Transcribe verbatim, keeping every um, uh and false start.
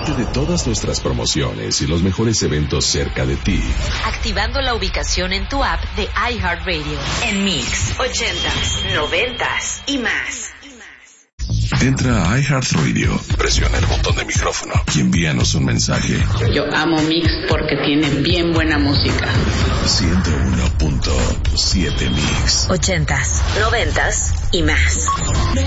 Entérate de todas nuestras promociones y los mejores eventos cerca de ti. Activando la ubicación en tu app de iHeartRadio. En Mix, ochentas, noventas y más. Entra a iHeartRadio, presiona el botón de micrófono y envíanos un mensaje. Yo amo Mix porque tiene bien buena música. ciento uno punto siete Mix. Ochentas, noventas y más.